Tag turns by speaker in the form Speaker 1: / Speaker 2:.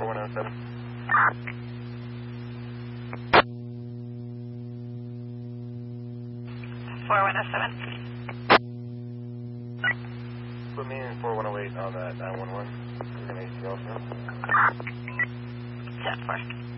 Speaker 1: 4107.
Speaker 2: 4107.
Speaker 1: Put me in 4108 on that 911. We're going to ACL, sir.
Speaker 2: 10-4.